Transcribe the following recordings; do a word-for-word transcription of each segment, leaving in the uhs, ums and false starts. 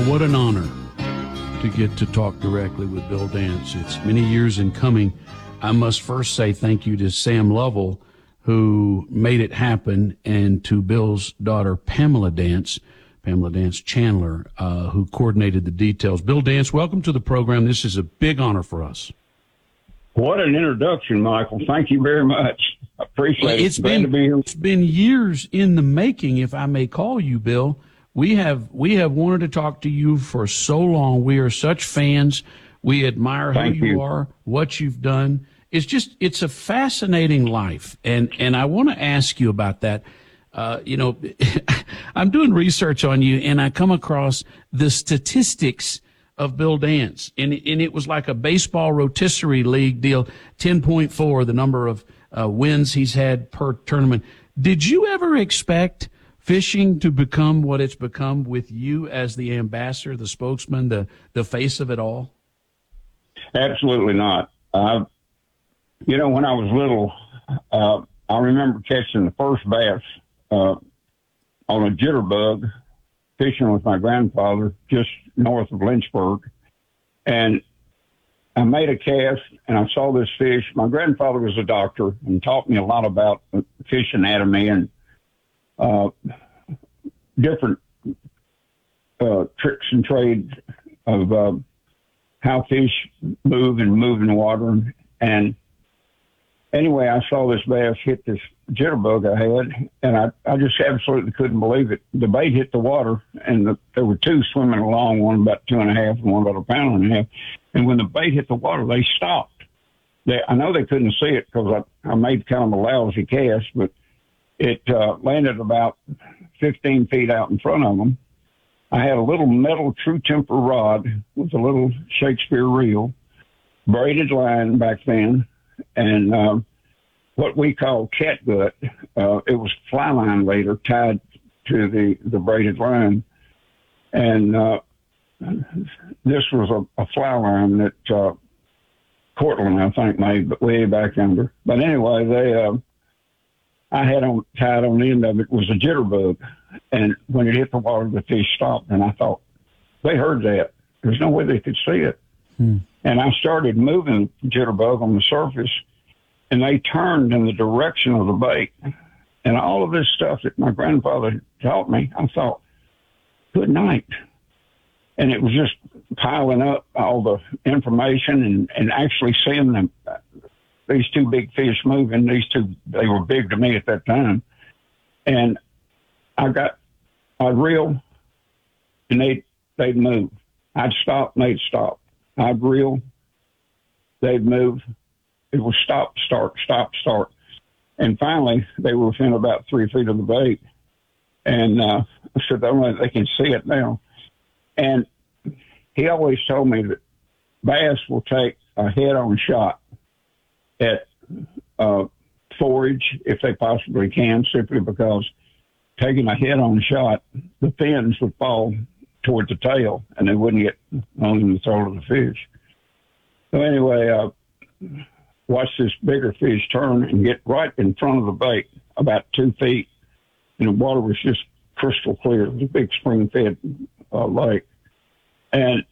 What an honor to get to talk directly with Bill Dance. It's many years in coming. I must first say thank you to Sam Lovell, who made it happen, and to Bill's daughter, Pamela Dance, Pamela Dance Chandler, uh, who coordinated the details. Bill Dance, welcome to the program. This is a big honor for us. What an introduction, Michael. Thank you very much. I appreciate well, it. It's Glad been, to be here. It's been years in the making, if I may call you, Bill. We have we have wanted to talk to you for so long. We are such fans. We admire Thank who you, you are, what you've done. It's just, it's a fascinating life. And, and I want to ask you about that. Uh, you know, I'm doing research on you, and I come across the statistics of Bill Dance. And, and it was like a baseball rotisserie league deal, ten point four, the number of uh, wins he's had per tournament. Did you ever expect fishing to become what it's become with you as the ambassador, the spokesman, the, the face of it all? Absolutely not. Uh, you know, when I was little, uh, I remember catching the first bass uh, on a jitterbug, fishing with my grandfather just north of Lynchburg. And I made a cast, and I saw this fish. My grandfather was a doctor and taught me a lot about fish anatomy and uh, different uh, tricks and trades of uh, how fish move and move in water. And anyway, I saw this bass hit this jitterbug I had, and I, I just absolutely couldn't believe it. The bait hit the water, and the, there were two swimming along, one about two and a half and one about a pound and a half. And when the bait hit the water, they stopped. They, I know they couldn't see it because I, I made kind of a lousy cast, but it uh, landed about fifteen feet out in front of them. I had a little metal true temper rod with a little Shakespeare reel, braided line back then, and uh, what we call catgut. Uh, it was fly line later tied to the, the braided line. And uh, this was a, a fly line that uh, Cortland, I think, made, but way back under. But anyway, they... Uh, I had on tied on the end of it was a jitterbug, and when it hit the water, the fish stopped. And I thought, they heard that. There's no way they could see it. Hmm. And I started moving the jitterbug on the surface, and they turned in the direction of the bait. And all of this stuff that my grandfather taught me, I thought, good night. And it was just piling up all the information and, and actually seeing them. These two big fish moving, these two, they were big to me at that time. And I got, I'd reel, and they'd, they'd move. I'd stop, and they'd stop. I'd reel, they'd move. It was stop, start, stop, start. And finally, they were within about three feet of the bait. And uh, I said, only they can see it now. And he always told me that bass will take a head-on shot at uh, forage if they possibly can, simply because taking a head-on shot, the fins would fall toward the tail, and they wouldn't get on in the throat of the fish. So anyway, uh, watch this bigger fish turn and get right in front of the bait, about two feet, and the water was just crystal clear. It was a big spring-fed uh, lake. And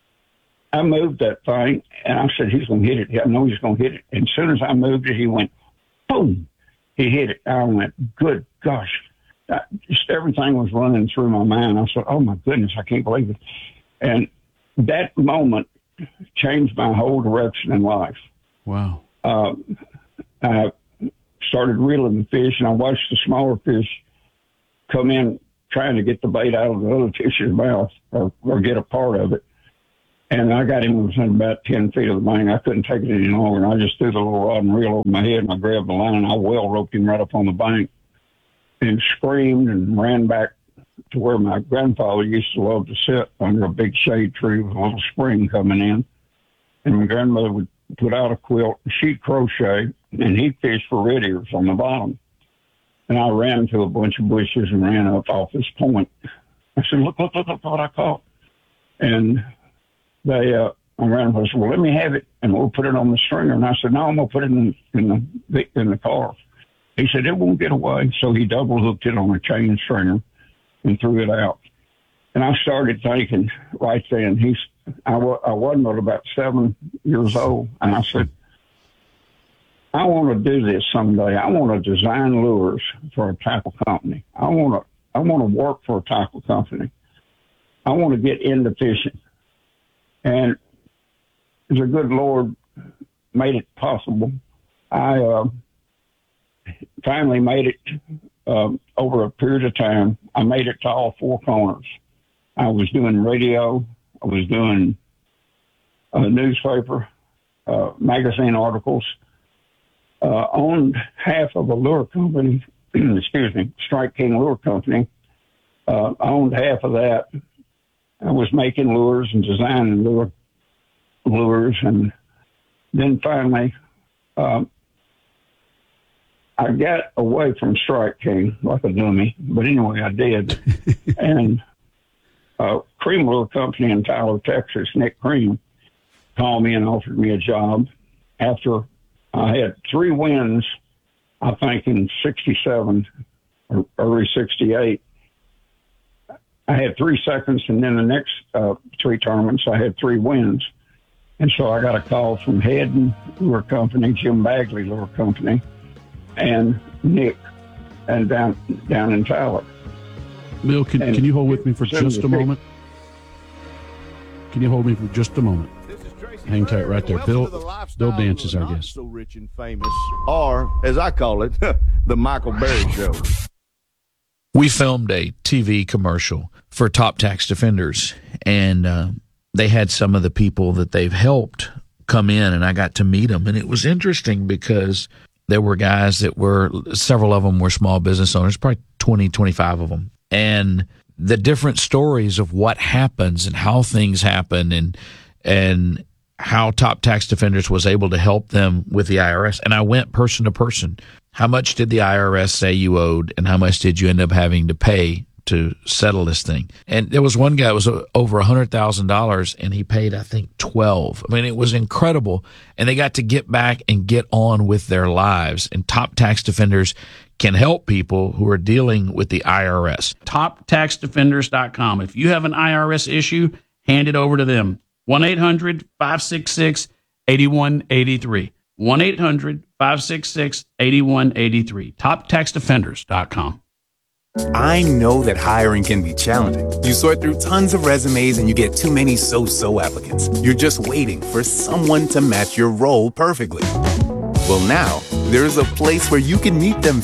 I moved that thing, and I said, he's going to hit it. I know he's going to hit it. And as soon as I moved it, he went, boom. He hit it. I went, good gosh. I, just everything was running through my mind. I said, oh, my goodness, I can't believe it. And that moment changed my whole direction in life. Wow. Uh, I started reeling the fish, and I watched the smaller fish come in trying to get the bait out of the other fish's mouth or, or get a part of it. And I got him within about ten feet of the bank. I couldn't take it any longer. And I just threw the little rod and reel over my head, and I grabbed the line, and I well roped him right up on the bank and screamed and ran back to where my grandfather used to love to sit under a big shade tree with a little spring coming in. And my grandmother would put out a quilt, she'd crochet, and he'd fish for red ears on the bottom. And I ran to a bunch of bushes and ran up off this point. I said, look, look, look, look what I caught. And they, uh, my grandfather said, well, let me have it, and we'll put it on the stringer. And I said, no, I'm going to put it in, in, the, in the car. He said, it won't get away. So he double hooked it on a chain stringer and threw it out. And I started thinking right then, he's, I, w- I wasn't but about seven years old. And I said, I want to do this someday. I want to design lures for a tackle company. I want to, I want to work for a tackle company. I want to get into fishing. And the good Lord made it possible. I uh, finally made it uh, over a period of time. I made it to all four corners. I was doing radio. I was doing a newspaper, uh, magazine articles. Uh, owned half of a lure company, excuse me, Strike King Lure Company. Uh, I owned half of that. I was making lures and designing lure, lures. And then finally, um, I got away from Strike King like a dummy. But anyway, I did. And uh, Cream Lure Company in Tyler, Texas, Nick Cream, called me and offered me a job after I had three wins, I think, in sixty-seven or early sixty-eight. I had three seconds, and then the next uh, three tournaments, I had three wins. And so I got a call from Hedden Lure Company, Jim Bagley Lure Company, and Nick, and down down in Tyler. Bill, can, can you hold with me for just a moment? Can you hold me for just a moment? Hang tight right there. Bill, Bill Dance is our guest. So rich and famous, or as I call it, the Michael Berry Show. We filmed a T V commercial for Top Tax Defenders, and uh, they had some of the people that they've helped come in, and I got to meet them. And it was interesting because there were guys that were, several of them were small business owners, probably twenty, twenty-five of them. And the different stories of what happens and how things happen and and how Top Tax Defenders was able to help them with the I R S. And I went person to person. How much did the I R S say you owed, and how much did you end up having to pay to settle this thing? And there was one guy that was over one hundred thousand dollars, and he paid, I think, twelve. I mean, it was incredible. And they got to get back and get on with their lives. And Top Tax Defenders can help people who are dealing with the I R S. top tax defenders dot com. If you have an I R S issue, hand it over to them. one eight hundred five six six eight one eight three. one eight hundred five six six eight one eight three. top tax defenders dot com. I know that hiring can be challenging. You sort through tons of resumes and you get too many so-so applicants. You're just waiting for someone to match your role perfectly. Well, now, there's a place where you can meet them